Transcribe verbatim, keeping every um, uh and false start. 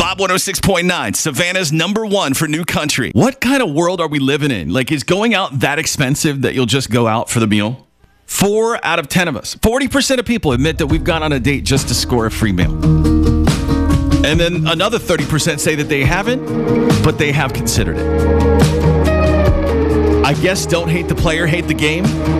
Vibe one oh six point nine, Savannah's number one for new country. What kind of world are we living in? Like, is going out that expensive that you'll just go out for the meal? Four out of ten of us, forty percent of people admit that we've gone on a date just to score a free meal. And then another thirty percent say that they haven't, but they have considered it. I guess don't hate the player, hate the game.